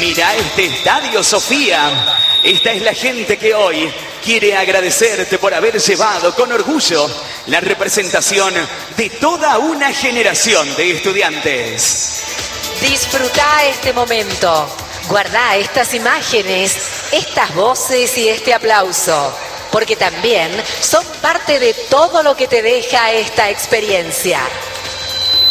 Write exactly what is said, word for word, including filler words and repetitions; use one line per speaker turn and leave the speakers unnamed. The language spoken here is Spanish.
Mira este estadio, Sofía. Esta es la gente que hoy quiere agradecerte por haber llevado con orgullo la representación de toda una generación de estudiantes.
Disfruta este momento. Guarda estas imágenes, estas voces y este aplauso, porque también son parte de todo lo que te deja esta experiencia.